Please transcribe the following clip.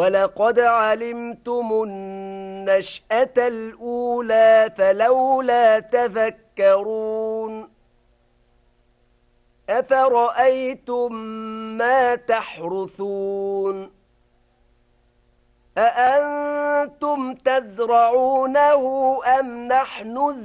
وَلَقَدْ عَلِمْتُمُ النَّشْأَةَ الْأُولَىٰ فَلَوْلَا تَذَكَّرُونَ أَفَرَأَيْتُم مَّا تَحْرُثُونَ أَأَنتُمْ تَزْرَعُونَهُ أَمْ نَحْنُ